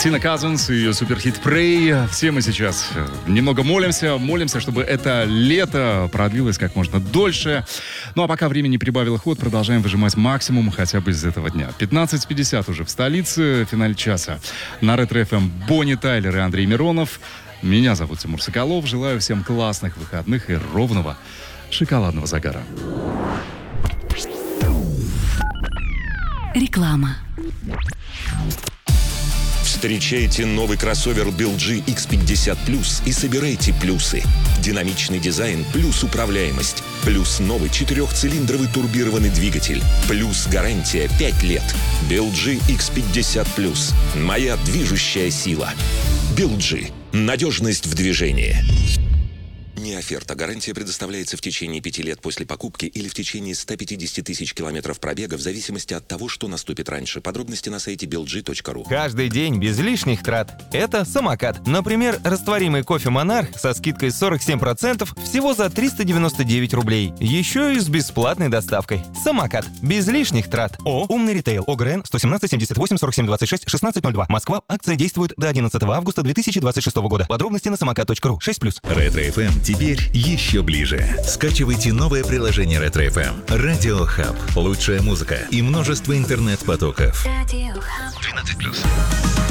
Тина Казинс и ее суперхит «Pray». Все мы сейчас немного молимся, чтобы это лето продлилось как можно дольше. Ну а пока время не прибавило ход, продолжаем выжимать максимум хотя бы из этого дня. 15:50 уже в столице, финале часа. На Ретро-ФМ Бонни Тайлер и Андрей Миронов. Меня зовут Тимур Соколов. Желаю всем классных выходных и ровного шоколадного загара. Реклама. Встречайте новый кроссовер BLG X50 Plus и собирайте плюсы. Динамичный дизайн плюс управляемость. Плюс новый 4-цилиндровый турбированный двигатель. Плюс гарантия 5 лет. BLG X50 Plus. Моя движущая сила. BLG. Надежность в движении. Не оферта. Гарантия предоставляется в течение 5 лет после покупки или в течение 150 тысяч километров пробега в зависимости от того, что наступит раньше. Подробности на сайте belg.ru. Каждый день без лишних трат. Это самокат. Например, растворимый кофе «Монарх» со скидкой 47% всего за 399 рублей. Еще и с бесплатной доставкой. Самокат. Без лишних трат. Умный ритейл. ОГРН 117 78 47 26 1602. Москва. Акция действует до 11 августа 2026 года. Подробности на самокат.ру. 6+. Ретро-ФМ теперь еще ближе. Скачивайте новое приложение Ретро-ФМ. Радио Хаб. Лучшая музыка и множество интернет-потоков. 12+.